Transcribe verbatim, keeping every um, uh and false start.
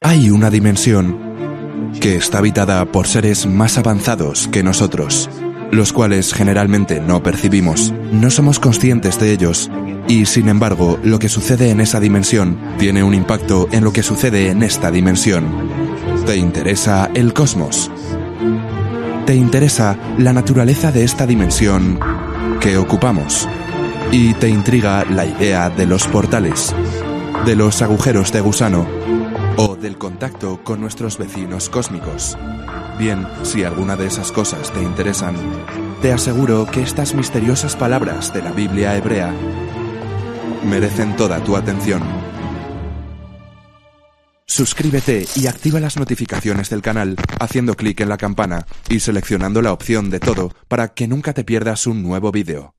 Hay una dimensión que está habitada por seres más avanzados que nosotros, los cuales generalmente no percibimos, no somos conscientes de ellos, y sin embargo, lo que sucede en esa dimensión tiene un impacto en lo que sucede en esta dimensión. ¿Te interesa el cosmos? ¿Te interesa la naturaleza de esta dimensión que ocupamos? ¿Y te intriga la idea de los portales, de los agujeros de gusano o del contacto con nuestros vecinos cósmicos? Bien, si alguna de esas cosas te interesan, te aseguro que estas misteriosas palabras de la Biblia hebrea merecen toda tu atención. Suscríbete y activa las notificaciones del canal haciendo clic en la campana y seleccionando la opción de todo para que nunca te pierdas un nuevo vídeo.